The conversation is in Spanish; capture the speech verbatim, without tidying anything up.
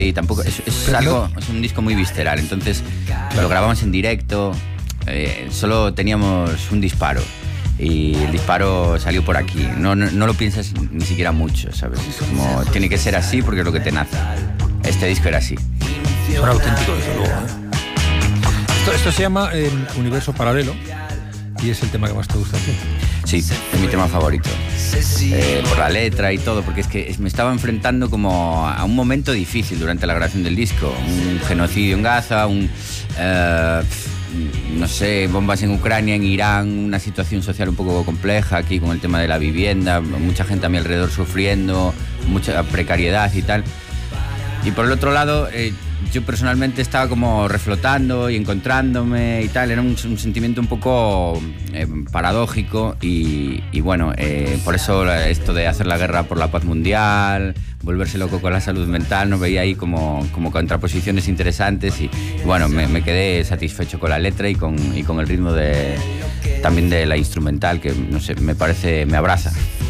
Y tampoco, es, es algo, es un disco muy visceral, entonces claro. Lo grabamos en directo, eh, solo teníamos un disparo y el disparo salió por aquí, no, no, no lo piensas ni siquiera mucho, ¿sabes? Es como, tiene que ser así porque es lo que te nace. Este disco era así. Son auténticos, desde luego, ¿eh? Esto, esto se llama eh, Universo Paralelo y es el tema que más te gusta a ti. Sí, es mi tema favorito, eh, por la letra y todo, porque es que me estaba enfrentando como a un momento difícil durante la grabación del disco, un genocidio en Gaza, un, eh, no sé, bombas en Ucrania, en Irán, una situación social un poco compleja aquí con el tema de la vivienda, mucha gente a mi alrededor sufriendo, mucha precariedad y tal. Y por el otro lado, eh, yo personalmente estaba como reflotando y encontrándome y tal, era un, un sentimiento un poco eh, paradójico y, y bueno, eh, por eso esto de hacer la guerra por la paz mundial, volverse loco con la salud mental, no veía ahí como, como contraposiciones interesantes y, y bueno, me, me quedé satisfecho con la letra y con, y con el ritmo de, también de la instrumental, que no sé, me parece, me abraza.